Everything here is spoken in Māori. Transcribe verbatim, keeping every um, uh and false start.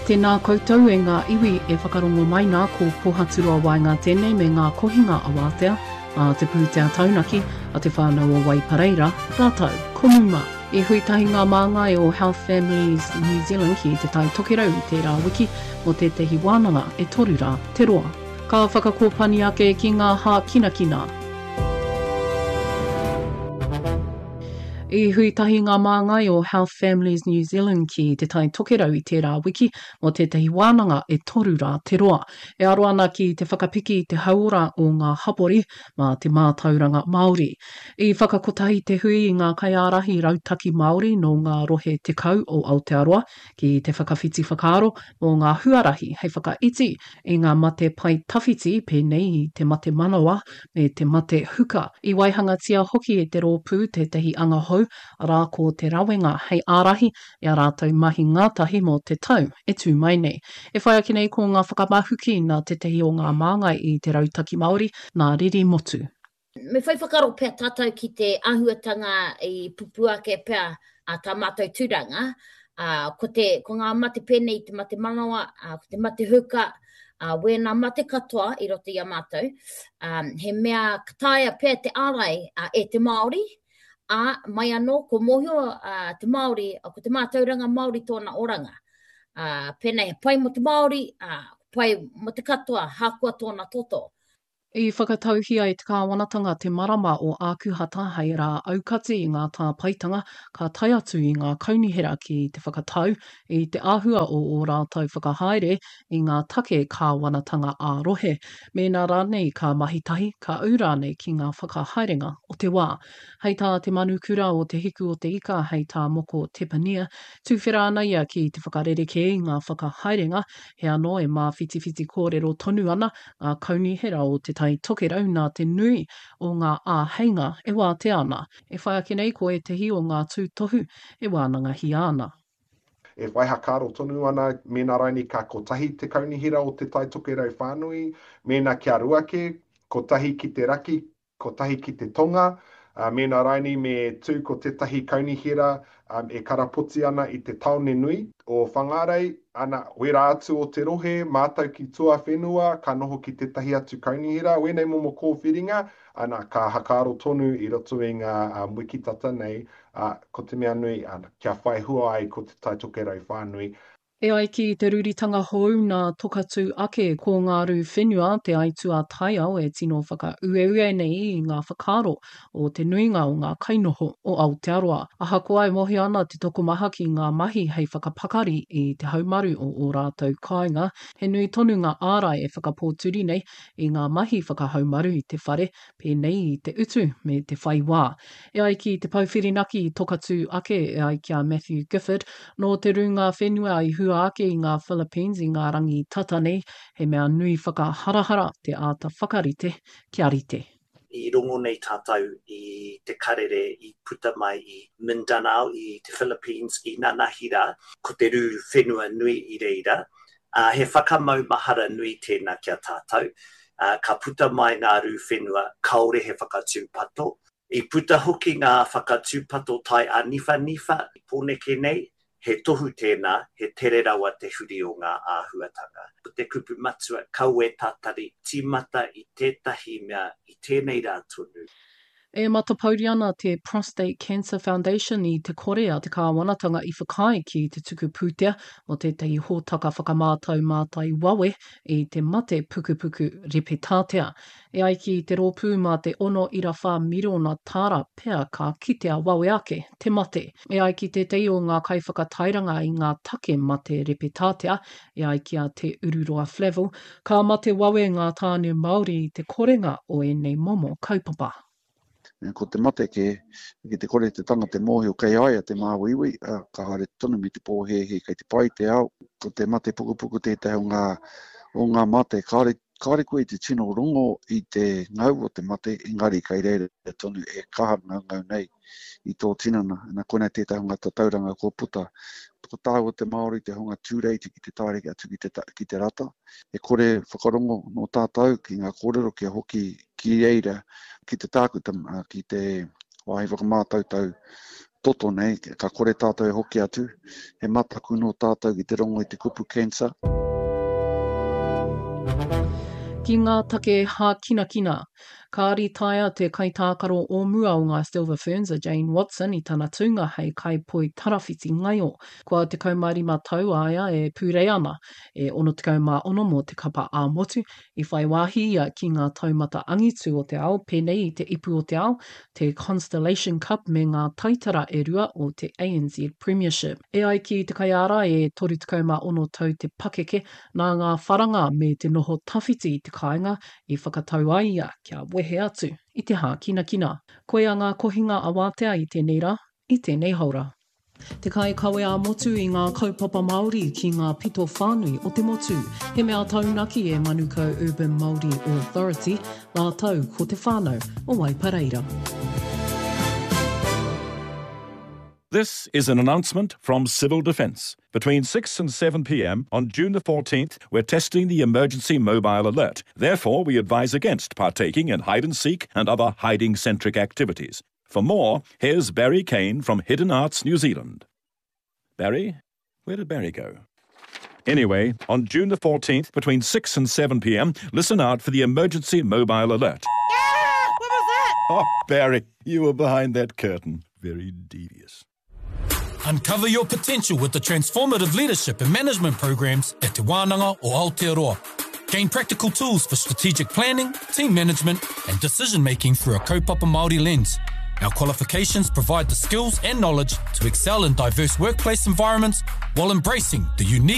Tēnā koutou e ngā iwi e whakarongo mai nā ko pohaturua wai ngā tēnei me ngā kohinga a wātea, a te pūtea taunaki, a te whānau o Waipareira, rātau, komuma. E huitahi ngā māngai o Health Families New Zealand ki te tai tokerau i tērā wiki mo te tehi wānanga e toru rā te roa. Ka whakakōpani ake ki ngā hā kinakina. I huitahi ngā māngai o Health Families New Zealand ki te tai tokerau i tērā wiki mo te tehi wānanga e toru rā te roa. E aro ana ki te whakapiki te hauora o ngā hapori mā te mātauranga Māori. I whakakotahi te hui i ngā kaiārahi rautaki Māori no ngā rohe tekau o Aotearoa ki te whakawhiti whakaaro o ngā huarahi hei whakaiti i ngā mate pai tawhiti pēnei i te mate manawa me te mate huka. I waihangatia hoki e te rōpū te tehi anga hou rā ko te rawenga hei ārahi i a rātou mahi ngātahi mō te tau e tū mai nei. E whai ake nei ko ngā whakamahuki nā te tehi o ngā māngai i te rautaki Māori nā riri motu. Me whai whakaro pēr tātou ki te ahuatanga i pupu ake pēr a tā mātou tūranga. Uh, ko, te, ko ngā mate pēnei te mate manawa, uh, ko te mate huka, uh, wēnā mate katoa i roto i a mātou. Um, he mea kataia pēr te ārai uh, e te Māori. A mai anō, ko mohio uh, te Māori, ko te mātauranga Māori tōna oranga. Uh, pēnei, pai mo te Māori, uh, pai mo te katoa, hākua tōna toto. I whakatauhia i te kāwanatanga te marama o ākuhata hei rā aukati i ngā tā paitanga ka tai atu i ngā kaunihera ki te whakatau i te āhua o o rātou whakahaere i ngā take kāwanatanga ā-rohe. Mēnā rānei ka mahitahi ka aurānei ki ngā whakahaerenga o te wā. Hei tā te manukura o te hiku o te ika hei tā moko tepania, tūwhera ana ia ki te whakarereke i ngā whakahaerenga, he anō e mā whiti-whiti kōrero tonu ana ngā kaunihera o te tai tokerau nā te nui o ngā āheinga e wā te ana. E whai ake nei ko e tehi o ngā tūtohu e wānanga hi ana. E whai hakaro tonu ana, mēnā raini ka kotahi te kaunihira o te tai tokerau whānui, mēnā kia ruake, kotahi ki te raki, kotahi ki te tonga, uh, mēnā raini me tū ko tetahi kaunihira um, e karapoti ana i te taone nui o whangarei, ana wera atu o te rohe, mātau ki tua whenua, ka noho ki tetahi atu kaunihira, wēnei momo kōwhiringa, ana ka hakaro tonu i roto i ngā um, wikitata nei, uh, ko te mea nui, ana, kia whai hua ai ko te tai tokerau whānui. E ai ki te ruritanga hou nā tokatu ake ko ngā ru whenua te aitua tai au e tino whaka ue-ue nei i ngā whakaro o te nuinga o ngā kainoho o Aotearoa. Aha ko ai mohi ana te tokomaha ki ngā mahi hei whakapakari i te haumaru o o rātou kāinga. He nui tonu ngā ārai e whakapōturi nei i ngā mahi whakahaumaru i te whare, pēnei i te utu me te whaiwā. E ai ki te pauwhirinaki tokatu ake e ai kia Matthew Gifford no te runga whenua i hua ake i ngā Philippines i ngā rangi tata nei, he mea nui whakaharahara te āta whakarite kia rite. I rongo nei tātou i te karere i puta mai i Mindanao i te Philippines i Nanahira, ko te rū whenua nui i reira. Uh, he whakamau mahara nui tēnā kia tātou. Uh, ka puta mai ngā rū whenua, kaore he whakatūpato. I puta hoki ngā whakatūpato tai a nifa nifa, i pōneke nei, he tohu tēnā, he tere rawa te huri o ngā āhuatanga. Po te kupu matua, kau e tātari, tīmata i tētahi mea i tēnei rā tonu. E matapauri ana te Prostate Cancer Foundation i te korea te kāwanatanga i whakai ki te tuku pūtea o te tei hōtaka whakamātau mātai wawe i te mate pukupuku repetātea. E ai ki te rōpū mā te ono ira whā mirona tāra pēr ka kitea wawe ake, te mate. E ai ki te tei o ngā kaiwhakatairanga i ngā take mate repetātea, e ai ki a te ururoa Flavel, ka mate wawe ngā tāne Māori i te korenga o e nei momo kaupapa. Ko te mate ke, ke te kore te tanga te mōhio kei aia te māwiwi, uh, ka haere tonu mi te pōhehe kei te pai te au. Ko te mate pukupuku tētai o ngā, o ngā mate, ka haere, ka haere koe te tino rongo i te ngau o te mate, engari kei reire tonu e kaha ngau ngau nei i tō tinana. Nā koe nei tētai o ngā tatauranga ko puta. Ko tāu o te Māori te honga tūreiti ki te taureki atu ki te, ki te rata. E kore whakarongo no tātou ki ngā kōrero kia hoki ki reira ki te tākuta, ki te wāhi whakamātautau toto nei, ka kore tātou e hoki atu, he mataku no tātou i te rongo i te kupu cancer. Ki ngā take hā kina kina, ka ari taia te kaitākaro o mua o ngā Silver Ferns a Jane Watson i tana tūnga hei kaipoi tarawhiti ngaio. Kua te kaumārima tau aia e pūrei ana, e ono te kaumā ono mō te kapa a motu, i whai wāhi ia ki ngā taumata angitu o te ao, pēnei i te ipu o te ao, te Constellation Cup me ngā taitara e rua o te A N Z Premiership. E ai ki te kaiara e toru te kaumā ono tau te pakeke, nā ngā wharanga me te noho tawhiti i te kāinga, i whakatau ai ia kia wehe atu i te hā kina kina. Koe a ngā kohinga a wātea i tēnei rā, i tēnei haura. Te kai kawe a motu i ngā kaupapa Māori ki ngā pito whānui o te motu. He mea taunaki e Manukau Urban Māori Authority, nā tau ko te whānau o Waipareira. This is an announcement from Civil Defence. Between six and seven p m on June the fourteenth, we're testing the emergency mobile alert. Therefore, we advise against partaking in hide-and-seek and other hiding-centric activities. For more, here's Barry Kane from Hidden Arts New Zealand. Barry? Where did Barry go? Anyway, on June the fourteenth, between six and seven p m, listen out for the emergency mobile alert. Yeah! What was that? Oh, Barry, you were behind that curtain. Very devious. Uncover your potential with the transformative leadership and management programs at Te Wānanga o Aotearoa. Gain practical tools for strategic planning, team management, and decision-making through a kaupapa Māori lens. Our qualifications provide the skills and knowledge to excel in diverse workplace environments while embracing the unique